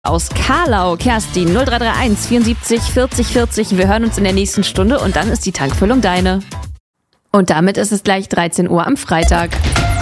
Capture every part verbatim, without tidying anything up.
Aus Karlau, Kerstin, null drei drei eins vierundsiebzig vierzig vierzig. Wir hören uns in der nächsten Stunde und dann ist die Tankfüllung deine. Und damit ist es gleich dreizehn Uhr am Freitag.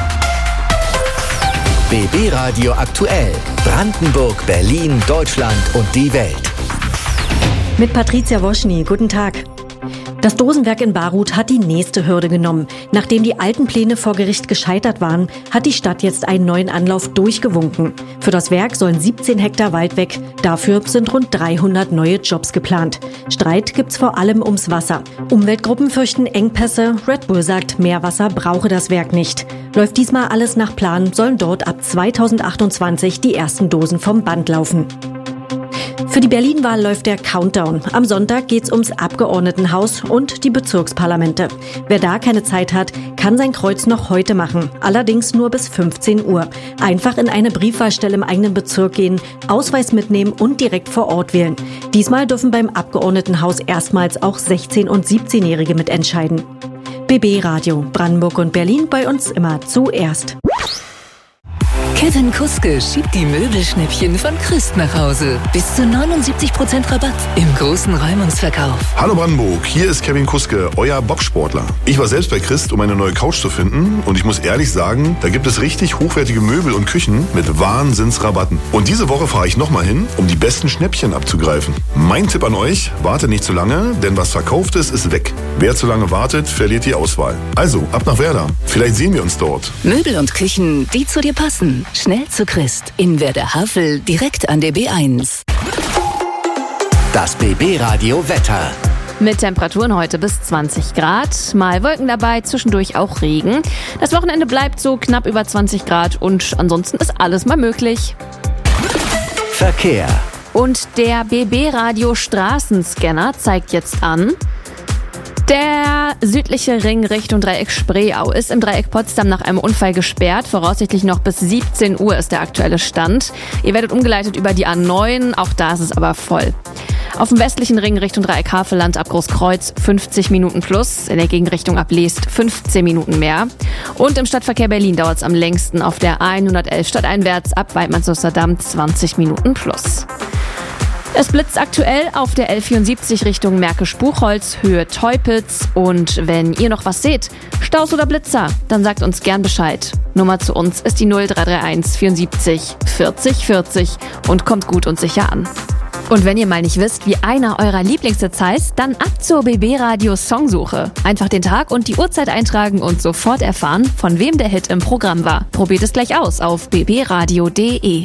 B B Radio aktuell. Brandenburg, Berlin, Deutschland und die Welt. Mit Patricia Woschny, guten Tag. Das Dosenwerk in Baruth hat die nächste Hürde genommen. Nachdem die alten Pläne vor Gericht gescheitert waren, hat die Stadt jetzt einen neuen Anlauf durchgewunken. Für das Werk sollen siebzehn Hektar Wald weg. Dafür sind rund dreihundert neue Jobs geplant. Streit gibt's vor allem ums Wasser. Umweltgruppen fürchten Engpässe. Red Bull sagt, mehr Wasser brauche das Werk nicht. Läuft diesmal alles nach Plan, sollen dort ab zweitausendachtundzwanzig die ersten Dosen vom Band laufen. Für die Berlin-Wahl läuft der Countdown. Am Sonntag geht's ums Abgeordnetenhaus und die Bezirksparlamente. Wer da keine Zeit hat, kann sein Kreuz noch heute machen. Allerdings nur bis fünfzehn Uhr. Einfach in eine Briefwahlstelle im eigenen Bezirk gehen, Ausweis mitnehmen und direkt vor Ort wählen. Diesmal dürfen beim Abgeordnetenhaus erstmals auch sechzehn- und siebzehnjährige mitentscheiden. B B Radio, Brandenburg und Berlin, bei uns immer zuerst. Kevin Kuske schiebt die Möbelschnäppchen von Christ nach Hause. Bis zu neunundsiebzig Prozent Rabatt im großen Räumungsverkauf. Hallo Brandenburg, hier ist Kevin Kuske, euer Bobsportler. Ich war selbst bei Christ, um eine neue Couch zu finden und ich muss ehrlich sagen, da gibt es richtig hochwertige Möbel und Küchen mit Wahnsinnsrabatten. Und diese Woche fahre ich nochmal hin, um die besten Schnäppchen abzugreifen. Mein Tipp an euch, wartet nicht zu lange, denn was verkauft ist, ist weg. Wer zu lange wartet, verliert die Auswahl. Also, ab nach Werder. Vielleicht sehen wir uns dort. Möbel und Küchen, die zu dir passen. Schnell zu Christ. In Werder-Havel, direkt an der B eins. Das B B Radio Wetter. Mit Temperaturen heute bis zwanzig Grad, mal Wolken dabei, zwischendurch auch Regen. Das Wochenende bleibt so knapp über zwanzig Grad und ansonsten ist alles mal möglich. Verkehr. Und der B B Radio Straßenscanner zeigt jetzt an: Der südliche Ring Richtung Dreieck Spreeau ist im Dreieck Potsdam nach einem Unfall gesperrt. Voraussichtlich noch bis siebzehn Uhr ist der aktuelle Stand. Ihr werdet umgeleitet über die A neun, auch da ist es aber voll. Auf dem westlichen Ring Richtung Dreieck Havelland ab Großkreuz fünfzig Minuten plus, in der Gegenrichtung ab Leest fünfzehn Minuten mehr. Und im Stadtverkehr Berlin dauert es am längsten auf der A hundertelf stadteinwärts ab Weidmannslusterdamm zwanzig Minuten plus. Es blitzt aktuell auf der L vierundsiebzig Richtung Märkisch-Buchholz, Höhe Teupitz. Und wenn ihr noch was seht, Staus oder Blitzer, dann sagt uns gern Bescheid. Nummer zu uns ist die null drei drei eins vierundsiebzig vierzig vierzig und kommt gut und sicher an. Und wenn ihr mal nicht wisst, wie einer eurer Lieblingshits heißt, dann ab zur B B Radio Songsuche. Einfach den Tag und die Uhrzeit eintragen und sofort erfahren, von wem der Hit im Programm war. Probiert es gleich aus auf b b radio punkt de.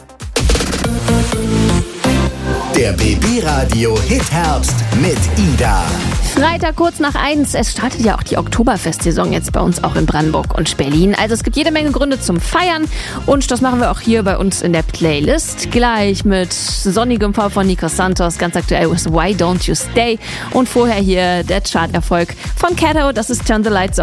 Der B B Radio Hitherbst mit Ida. Freitag kurz nach eins. Es startet ja auch die Oktoberfestsaison jetzt bei uns auch in Brandenburg und Berlin. Also es gibt jede Menge Gründe zum Feiern und das machen wir auch hier bei uns in der Playlist. Gleich mit sonnigem V von Nico Santos, ganz aktuell ist Why Don't You Stay und vorher hier der Charterfolg von Kato, das ist Turn the Lights On.